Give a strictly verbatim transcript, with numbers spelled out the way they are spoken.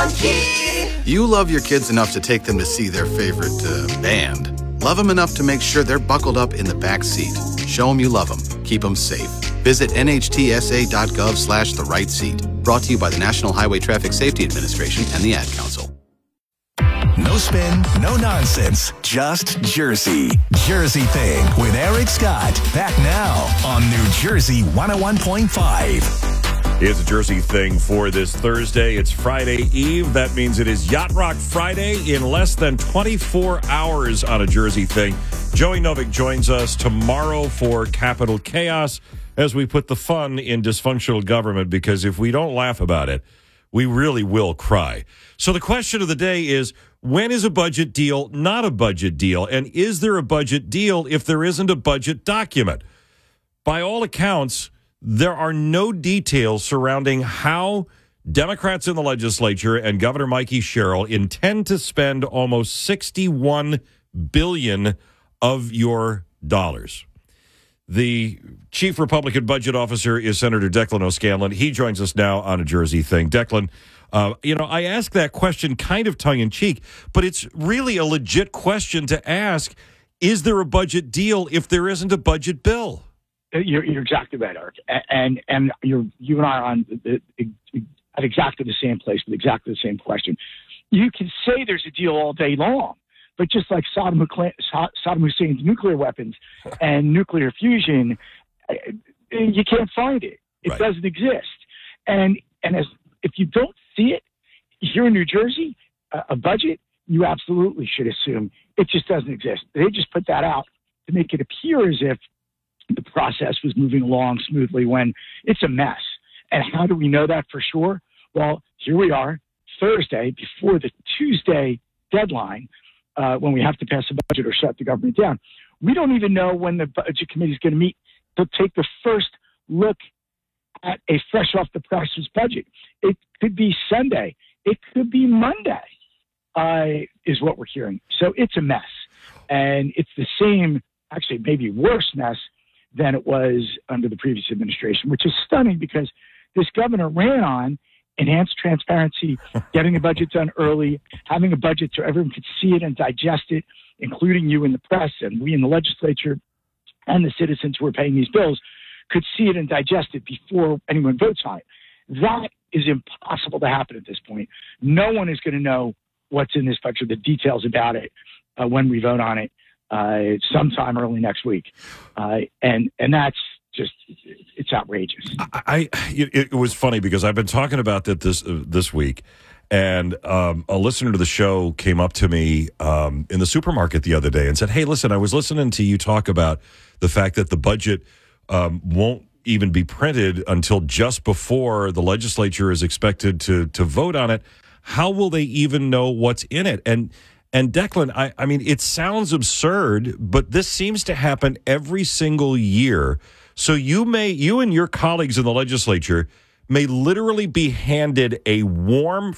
key. You love your kids enough to take them to see their favorite uh, band. Love them enough to make sure they're buckled up in the back seat. Show them you love them. Keep them safe. Visit nhtsa.gov slash the right seat. Brought to you by the National Highway Traffic Safety Administration and the Ad Council. No spin, no nonsense, just Jersey. Jersey Thing with Eric Scott. Back now on New Jersey one oh one point five. It's a Jersey Thing for this Thursday. It's Friday Eve. That means it is Yacht Rock Friday in less than twenty-four hours on a Jersey Thing. Joey Novick joins us tomorrow for Capital Chaos as we put the fun in dysfunctional government, because if we don't laugh about it, we really will cry. So the question of the day is, when is a budget deal not a budget deal? And is there a budget deal if there isn't a budget document? By all accounts, there are no details surrounding how Democrats in the legislature and Governor Mikey Sherrill intend to spend almost sixty-one billion dollars of your dollars. The chief Republican budget officer is Senator Declan O'Scanlan. He joins us now on a Jersey Thing. Declan, uh, you know, I ask that question kind of tongue-in-cheek, but it's really a legit question to ask. Is there a budget deal if there isn't a budget bill? You're, you're exactly right, Eric. And and you're, you and I are on the, at exactly the same place with exactly the same question. You can say there's a deal all day long, but just like Saddam, Saddam Hussein's nuclear weapons and nuclear fusion, you can't find it. It right. doesn't exist. And and as if you don't see it here in New Jersey, a, a budget, you absolutely should assume it just doesn't exist. They just put that out to make it appear as if the process was moving along smoothly when it's a mess. And how do we know that for sure? Well, here we are, Thursday, before the Tuesday deadline, uh, when we have to pass a budget or shut the government down. We don't even know when the budget committee is going to meet to take the first look at a fresh off the presses budget. It could be Sunday. It could be Monday, uh, is what we're hearing. So it's a mess. And it's the same, actually maybe worse mess than it was under the previous administration, which is stunning because this governor ran on enhanced transparency, getting a budget done early, having a budget so everyone could see it and digest it, including you in the press and we in the legislature and the citizens who are paying these bills could see it and digest it before anyone votes on it. That is impossible to happen at this point. No one is going to know what's in this budget, the details about it, uh, when we vote on it. Uh, sometime early next week. Uh, and, and that's just, it's outrageous. I, I it, it was funny because I've been talking about that this, uh, this week, and um, a listener to the show came up to me um, in the supermarket the other day and said, hey, listen, I was listening to you talk about the fact that the budget um, won't even be printed until just before the legislature is expected to, to vote on it. How will they even know what's in it? And And Declan, I, I mean, it sounds absurd, but this seems to happen every single year. So you may, you and your colleagues in the legislature may literally be handed a warm,